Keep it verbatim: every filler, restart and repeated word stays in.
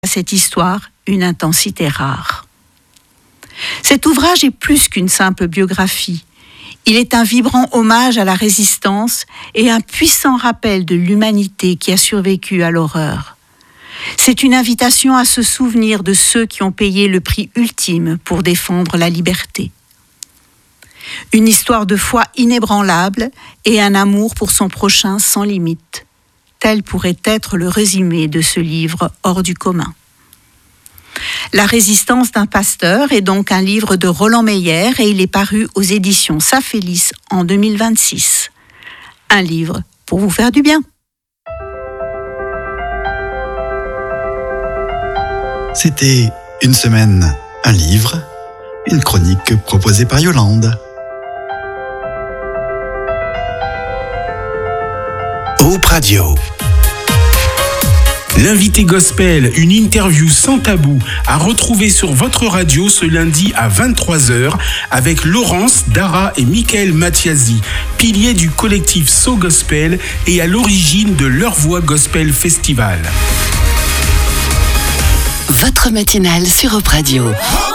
à cette histoire une intensité rare. Cet ouvrage est plus qu'une simple biographie. Il est un vibrant hommage à la résistance et un puissant rappel de l'humanité qui a survécu à l'horreur. C'est une invitation à se souvenir de ceux qui ont payé le prix ultime pour défendre la liberté. Une histoire de foi inébranlable et un amour pour son prochain sans limite. Tel pourrait être le résumé de ce livre hors du commun. La résistance d'un pasteur est donc un livre de Roland Meyer et il est paru aux éditions Safellis en deux mille vingt-six. Un livre pour vous faire du bien. C'était Une semaine, un livre, une chronique proposée par Yolande. Hope Radio. L'invité gospel, une interview sans tabou à retrouver sur votre radio ce lundi à vingt-trois heures avec Laurence, Dara et Michael Mathiasi, piliers du collectif So Gospel et à l'origine de Leur Voix Gospel Festival. Votre matinale sur Hope Radio.